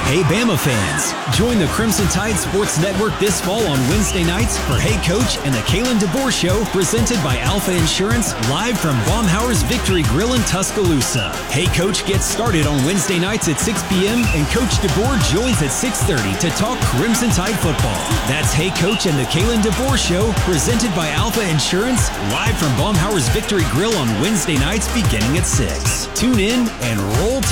Hey Bama fans, join the Crimson Tide Sports Network this fall on Wednesday nights for Hey Coach and the Kalen DeBoer Show, presented by Alpha Insurance, live from Baumhauer's Victory Grill in Tuscaloosa. Hey Coach gets started on Wednesday nights at 6 p.m. and Coach DeBoer joins at 6:30 to talk Crimson Tide football. That's Hey Coach and the Kalen DeBoer Show, presented by Alpha Insurance, live from Baumhauer's Victory Grill on Wednesday nights beginning at 6. Tune in and roll